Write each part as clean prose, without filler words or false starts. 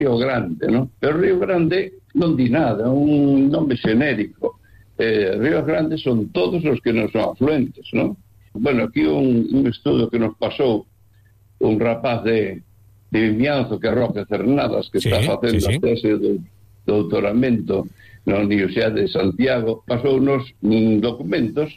Río Grande, non? Pero Río Grande non di nada, un nome xenérico. Ríos Grandes son todos os que non son afluentes, non? Bueno, aquí un estudo que nos pasou un rapaz de Vimianzo, que é Roque Cernadas, que está facendo a tese de doutoramento na Universidade de Santiago, pasou unos documentos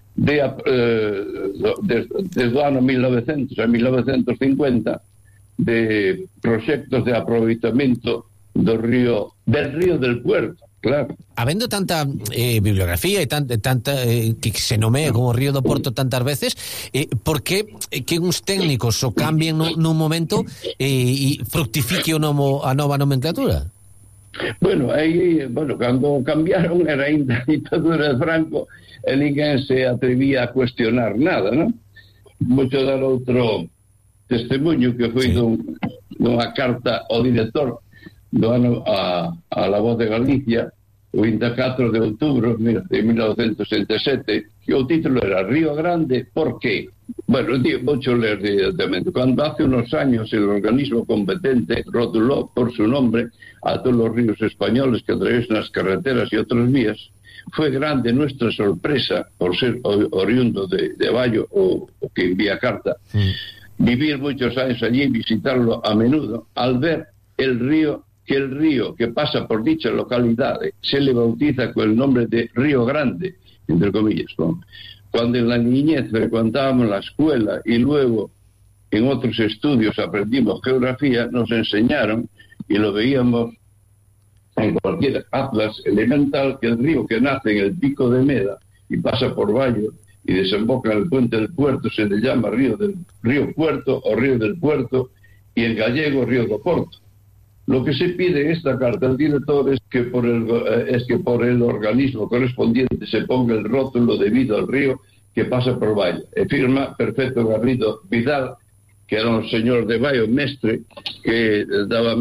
desde o ano 1900 a 1950 de proxectos de aproveitamento del río del Puerto, claro. Habendo tanta bibliografía e tanta que se nomea como Río do Porto tantas veces, por que uns técnicos o cambien nun momento e fructifique a nova nomenclatura? Bueno, cando cambiaron era ainda a ditadura de Franco e ninguén se atrevía a cuestionar nada, non? Moito dar outro testemunho que foi dunha carta ao director do ano a La Voz de Galicia, o 24 de outubro de 1967, que o título era Río Grande, ¿por qué? Bueno, vou ler directamente. Cuando hace unos años el organismo competente rotuló por su nombre a todos los ríos españoles que atraviesan las carreteras y otras vías, fue grande nuestra sorpresa por ser oriundo de Bayo o que envía carta, vivir muchos años allí y visitarlo a menudo, al ver el río que pasa por dicha localidad se le bautiza con el nombre de Río Grande, entre comillas, ¿no? Cuando en la niñez frecuentábamos la escuela y luego en otros estudios aprendimos geografía, nos enseñaron y lo veíamos en cualquier atlas elemental que el río que nace en el pico de Meda y pasa por Bayo y desemboca en el puente del Puerto se le llama Río Puerto o Río del Puerto y en gallego Río do Porto. Lo que se pide en esta carta al director es que por el organismo correspondiente se ponga el rótulo debido al río que pasa por Bayo. Firma Perfecto Garrido Vidal, que era un señor de Bayo, mestre, que daba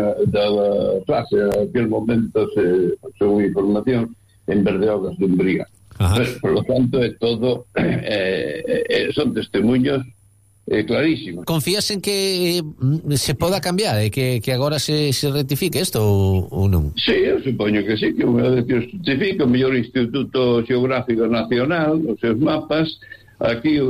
clase en aquel momento, según información, en Berdeogas de Umbriga. Por lo tanto, todo son testemunhos clarísimos. Confías en que se poda cambiar e que agora se rectifique isto ou non? Sí, eu supoño que sí, que unha vez que se rectifique o mellor Instituto Xeográfico Nacional, os seus mapas, aquí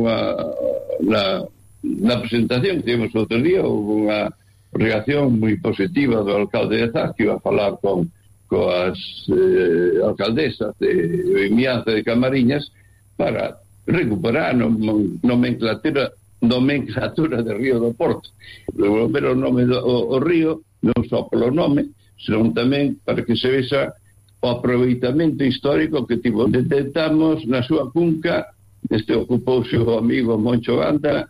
na presentación que tivemos outro día houve unha reacción moi positiva do alcalde de Zas, que iba a falar coas alcaldesas de Vimianzo de Camariñas para recuperar nomenclatura de Río do Porto, pero o nome do río non só polo nome, senón tamén para que se vexa o aproveitamento histórico que tivo. Detectamos na súa cunca, ocupouse o amigo Moncho Ganda,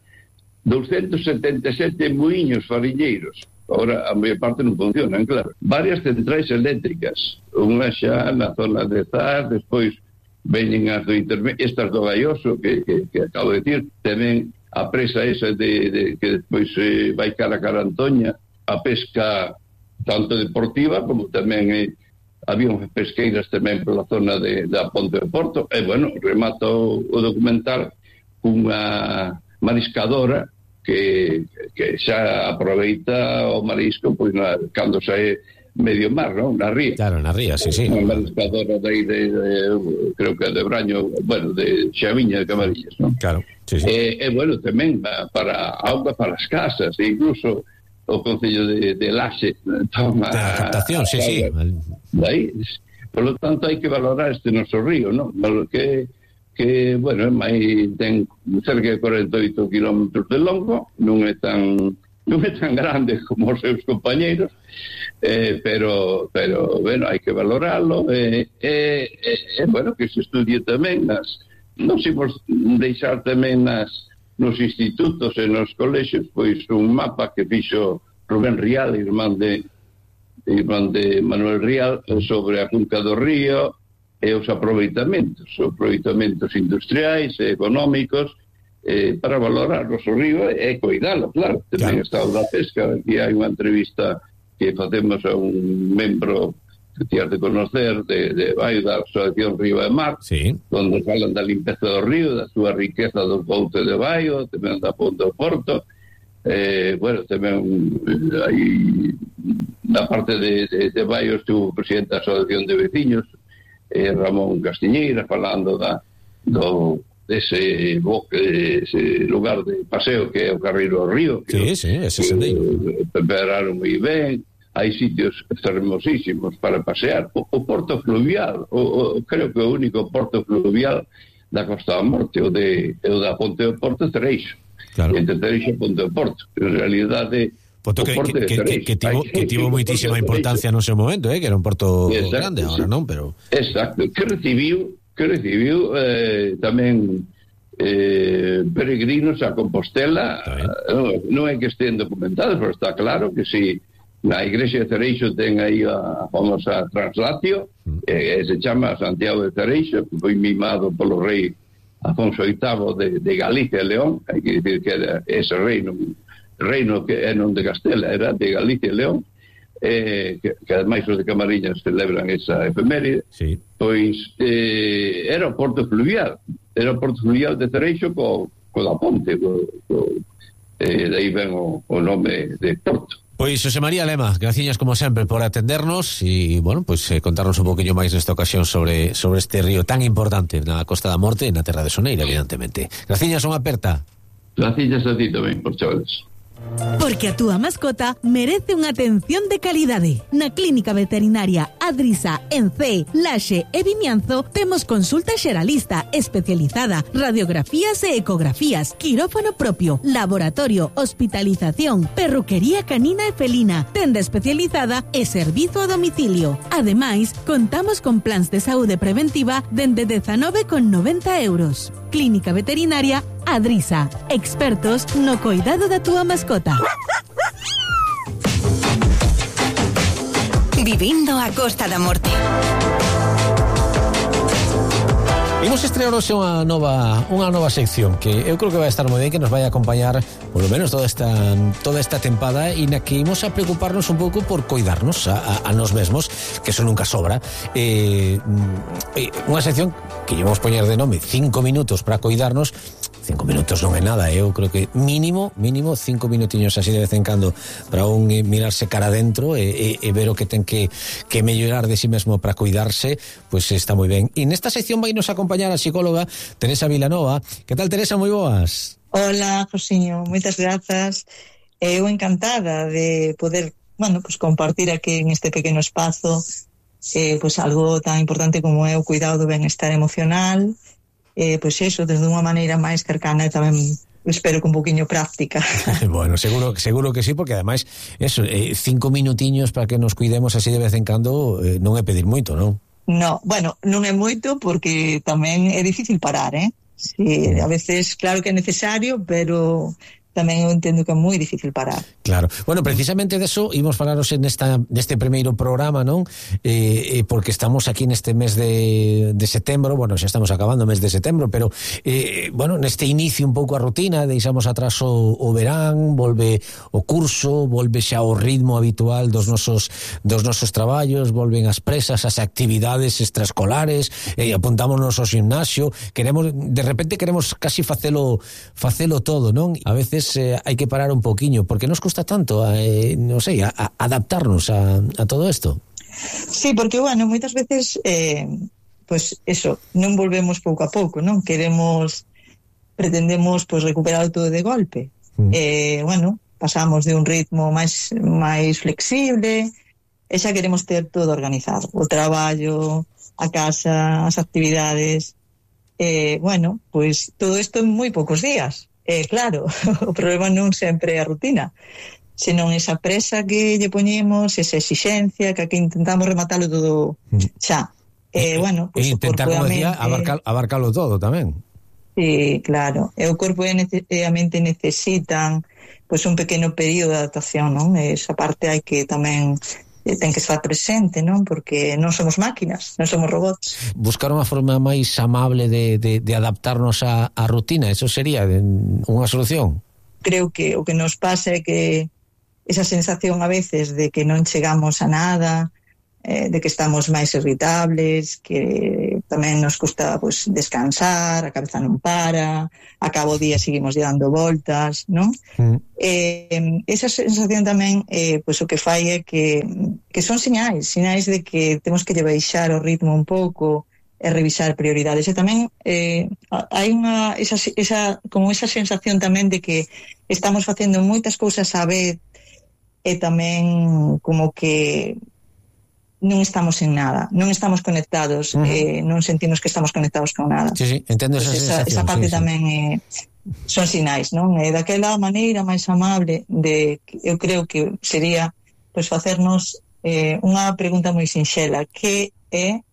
277 muiños fariñeiros. Ahora a maior parte non funcionan, claro. Varias centrais eléctricas, unha xa na zona de Zas, despois veñen as do intermedio, estas do Gaioso que acabo de decir, tamén a presa esa que despois vai cara a Antoña, a pesca tanto deportiva como tamén había pesqueiras tamén pola zona da Ponte de Porto, e bueno, remato o documental cunha mariscadora que xa aproveita o marisco pois cando sae medio mar, non? Na ría. Claro, na ría, sí. Unha mariscadora creo que de Braño, bueno, de Xaviña de Camarillas, non? Claro, sí. Bueno, tamén para auga para as casas, e incluso o Concello de Laxe toma a captación, sí. Aí, por lo tanto, hai que valorar este noso río, non? Que bueno, ten cerca de 48 kilómetros de longo, non é tan grande como os seus compañeiros, pero bueno, hai que valorarlo, bueno, que se estudie tamén non se imos deixar tamén nos institutos e nos colexios, pois un mapa que fixo Rubén Rial, irmán de Manuel Rial, sobre a cunca do río e os aproveitamentos industriais e económicos, para valorar o noso río e cuidalo, claro. Tamén está o da pesca. Aquí hai unha entrevista que facemos a un membro que ti has de conocer de Baio, da Asociación Río e Mar, onde falan da limpeza do río, da súa riqueza do couce de Baio, tamén da Ponte do Porto, bueno, tamén aí na parte de Baio estuvo o presidente da Asociación de Veciños, Ramón Castiñeira, falando dese lugar de paseo que é o Carreiro ao Río, que ese sendeiro prepararon moi ben. Hai sitios hermosísimos para pasear. O porto fluvial, creo que o único porto fluvial da Costa da Morte, o da Ponte do Porto, Cereixo. Claro. Entre Cereixo e Ponte do Porto. En realidade, porto que tivo moitísima importancia no seu momento, que era un porto grande, agora non, pero... Exacto, que recibiu tamén peregrinos a Compostela. Non é que estén documentados, pero está claro que si na igrexa de Cereixo ten aí a famosa Translatio, se chama Santiago de Cereixo, que foi mimado polo rei Afonso VIII de Galicia e León. Hai que dicir que era ese reino que é non de Castela, era de Galicia e León, que ademais os de Camariñas celebran esa efeméride. Pois era o porto fluvial de Cereixo co da ponte, de aí ven o nome de porto. Pois José María Lema, graciñas como sempre por atendernos e, bueno, pois contarnos un poquinho máis nesta ocasión sobre este río tan importante na Costa da Morte e na terra de Soneira, evidentemente. Graciñas, unha aperta. Graciñas a ti tamén, por chavales. Porque a túa mascota merece unha atención de calidade. Na Clínica Veterinaria Adrisa, en Cee, Laxe e Vimianzo temos consulta xeralista especializada, radiografías e ecografías, quirófano propio, laboratorio, hospitalización, perruquería canina e felina, tenda especializada e servizo a domicilio. Ademais, contamos con plans de saúde preventiva dende 19,90 €. Clínica Veterinaria Adrisa, expertos no cuidado da túa mascota. Vivindo a Costa da Morte. Imos estrear hoxe unha nova sección que eu creo que vai estar moi ben, que nos vai acompañar polo menos toda esta tempada, e na que imos a preocuparnos un pouco por coidarnos a nos mesmos, que eso nunca sobra. Unha sección que íamos poñer de nome 5 minutos para coidarnos. 5 minutos non é nada, eu creo que mínimo 5 minutiños así de vez en cando para un mirarse cara adentro e ver o que ten que mellorar de si mesmo para cuidarse, pois está moi ben. E nesta sección vai nos acompañar a psicóloga Teresa Vilanova. Que tal, Teresa? Moi boas. Hola, Josiño, moitas grazas. Eu encantada de poder, pues compartir aquí en este pequeno espazo pues algo tan importante como é o cuidado do benestar emocional. Pois eso, desde unha maneira máis cercana e tamén espero que un poquinho práctica. Bueno, seguro que sí, porque ademais eso, 5 minutiños para que nos cuidemos así de vez en cando non é pedir moito, non? No, bueno, non é moito porque tamén é difícil parar, Sí, a veces claro que é necesario, pero tamén eu entendo que é moi difícil parar. Claro. Bueno, precisamente deso imos falaros neste primeiro programa, non? Porque estamos aquí neste mes de setembro, bueno, xa estamos acabando o mes de setembro, pero bueno, neste inicio un pouco a rutina, deixamos atrás o verán, volve o curso, volve xa o ritmo habitual dos nosos traballos, volven as presas, as actividades extraescolares, apuntámonos ao gimnasio, de repente queremos casi facelo todo, non? A veces hai que parar un poquinho, porque nos custa tanto non sei, adaptarnos a todo isto. Sí, porque, bueno, moitas veces pues eso, non volvemos pouco a pouco, non? Pretendemos pues recuperar todo de golpe. Bueno, pasamos de un ritmo máis flexible e xa queremos ter todo organizado, o traballo, a casa, as actividades. Bueno, pues todo isto en moi poucos días. Claro, o problema non sempre é a rutina, senón esa presa que lle poñemos, esa exixencia que aquí intentamos rematalo todo xa. Bueno, pues intentar, como decía, abarcalo todo tamén. Sí, claro. O corpo e a mente necesitan pues un pequeno período de adaptación, non? Esa parte hai que tamén ten que estar presente, non? Porque non somos máquinas, non somos robots. Buscar unha forma máis amable de adaptarnos á rutina, eso sería unha solución? Creo que o que nos pasa é que esa sensación a veces de que non chegamos a nada, de que estamos máis irritables, que tamén nos custa pues descansar, a cabeza non para, a cabo día seguimos dando voltas, non? Esa sensación tamén pues o que fai é que son sinais de que temos que baixar o ritmo un pouco e revisar prioridades. E tamén hai esa sensación tamén de que estamos facendo moitas cousas á vez e tamén como que non estamos en nada, non estamos conectados, non sentimos que estamos conectados con nada. Sí, entendo esa sensación. Esa parte tamén son sinais, non? E daquela maneira máis amable eu creo que sería pois facernos unha pregunta moi sinxela, que é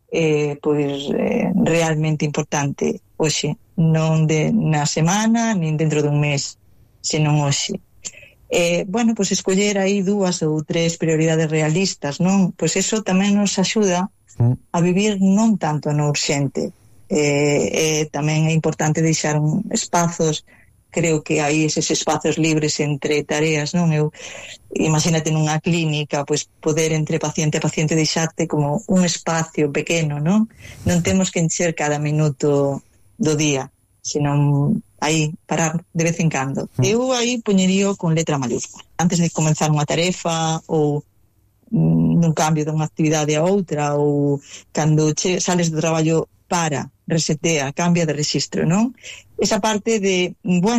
realmente importante hoxe, non na semana nin dentro dun mes, senón hoxe. Pois escoller aí 2 ou 3 prioridades realistas, non? Pois eso tamén nos axuda a vivir non tanto no urxente. Tamén é importante deixar espazos, creo que hai eses espazos libres entre tareas, non? Imagínate nunha clínica, pois poder entre paciente a paciente deixarte como un espacio pequeno, non? Non temos que encher cada minuto do día, senón aí parar de vez en cando. Eu aí poñerío con letra mayúscula. Antes de comenzar unha tarefa ou nun cambio dunha actividade a outra, ou cando sales do traballo, resetea, cambia de registro, non? Esa parte de,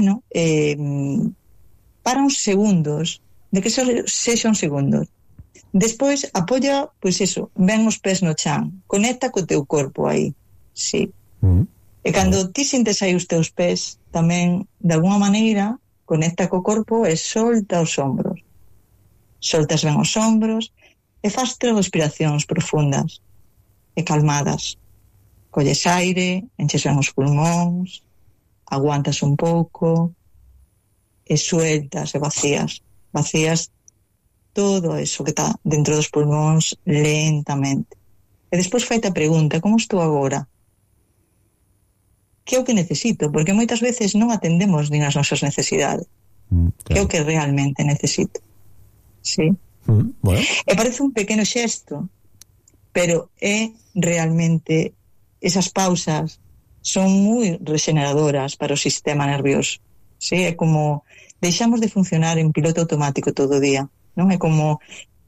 para uns segundos, de que sexan segundos. Despois apoia, pois eso, ven os pés no chan, conecta co teu corpo aí, sí. E cando ti sintes aí os teus pés, tamén, de alguma maneira, conecta co corpo e solta os ombros. Soltas ben os ombros e faz 3 respiracións profundas e calmadas. Colles aire, enches ben os pulmóns, aguantas un pouco e sueltas e vacías. Vacías todo eso que está dentro dos pulmóns lentamente. E despois faite a pregunta, como estou agora? Que é o que necesito? Porque moitas veces non atendemos nin as nosas necesidades. Claro. Que é o que realmente necesito. Sí? Bueno. E parece un pequeno xesto, pero é realmente, esas pausas son moi regeneradoras para o sistema nervioso. Sí? É como deixamos de funcionar en piloto automático todo o día, non? É como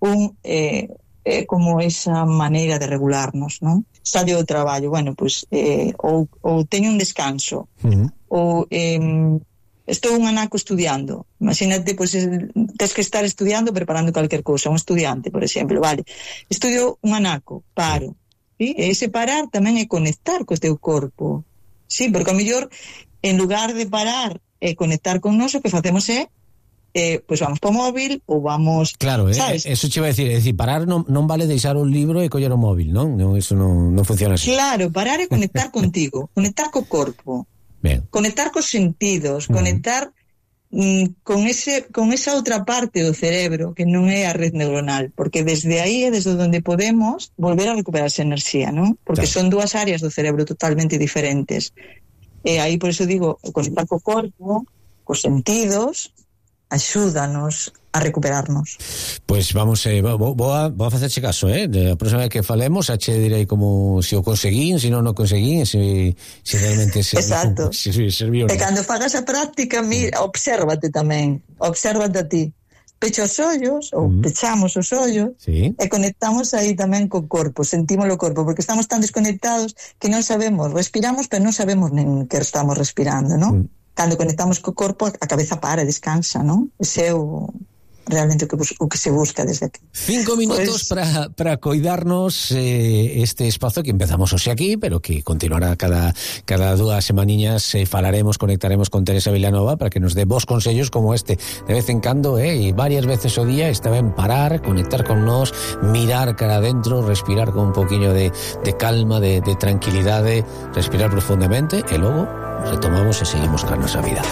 é como esa maneira de regularnos, non? Sallo do traballo, pois ou teño un descanso, ou estou un anaco estudiando. Imagínate, pois tes que estar estudiando, preparando calquer cousa, un estudiante, por exemplo, vale, estudio un anaco, paro, ¿sí? E ese parar tamén é conectar co teu corpo, sí, porque a mellor en lugar de parar e conectar con nós, o que facemos é pois vamos para o móvil ou vamos... Claro, eso che vai a decir, parar non vale deixar un libro e coller o móvil, non? Eso non funciona así. Claro, parar é conectar contigo, conectar co corpo, conectar cos sentidos, conectar con esa outra parte do cerebro que non é a red neuronal, porque desde aí é desde onde podemos volver a recuperar esa enerxía, non? Porque son 2 áreas do cerebro totalmente diferentes. E aí, por eso digo, conectar co corpo, cos sentidos, axúdanos a recuperarnos. Pois vamos, vou a facerche caso, a próxima vez que falemos ache direi como se o conseguín, se non o conseguín, se realmente Exacto. Se serviu. E cando fagas a práctica, obsérvate tamén, obsérvate a ti. Pecha os ollos, ou pechamos os ollos, e conectamos aí tamén co corpo, sentimos o corpo, porque estamos tan desconectados que non sabemos, respiramos, pero non sabemos nin que estamos respirando, non? Cando conectamos co corpo, a cabeza para, descansa, non? Ese é realmente o que se busca desde aquí. 5 minutos para coidarnos este espazo que empezamos hoxe aquí, pero que continuará cada 2 semaniñas. Falaremos, conectaremos con Teresa Vilanova para que nos dé vos consellos como este de vez en cando, e varias veces o día está ben parar, conectar con nós, mirar cara adentro, respirar con un poquinho de calma, de tranquilidade, respirar profundamente e logo retomamos e seguimos con a nosa vida.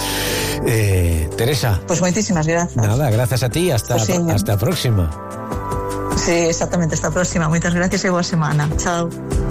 Teresa, pues moitísimas grazas. Nada, grazas a ti, hasta a próxima. Sí, exactamente, hasta a próxima. Moitas gracias e boa semana. Chao.